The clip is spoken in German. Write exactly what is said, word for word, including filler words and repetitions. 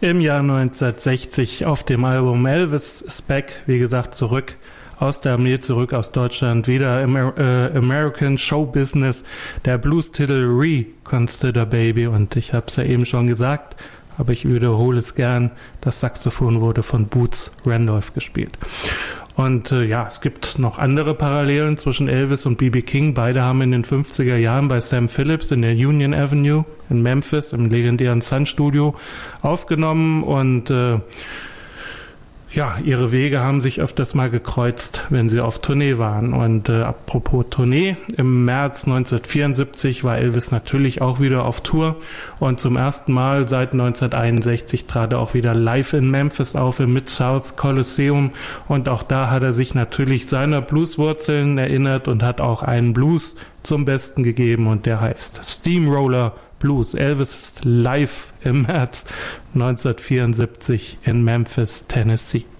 Im Jahr neunzehnhundertsechzig auf dem Album Elvis is Back, wie gesagt, zurück aus der Armee, zurück aus Deutschland, wieder im äh, American Show Business, der Blues-Titel Reconsider Baby, und ich habe es ja eben schon gesagt, aber ich wiederhole es gern, das Saxophon wurde von Boots Randolph gespielt. Und äh, ja, es gibt noch andere Parallelen zwischen Elvis und B B King. Beide haben in den fünfziger Jahren bei Sam Phillips in der Union Avenue in Memphis im legendären Sun Studio aufgenommen, und äh, ja, ihre Wege haben sich öfters mal gekreuzt, wenn sie auf Tournee waren. Und äh, apropos Tournee, im März neunzehnhundertvierundsiebzig war Elvis natürlich auch wieder auf Tour, und zum ersten Mal seit neunzehnhunderteinundsechzig trat er auch wieder live in Memphis auf im Mid-South Coliseum, und auch da hat er sich natürlich seiner Blueswurzeln erinnert und hat auch einen Blues zum Besten gegeben, und der heißt Steamroller Blues. Elvis ist live im März neunzehnhundertvierundsiebzig in Memphis, Tennessee.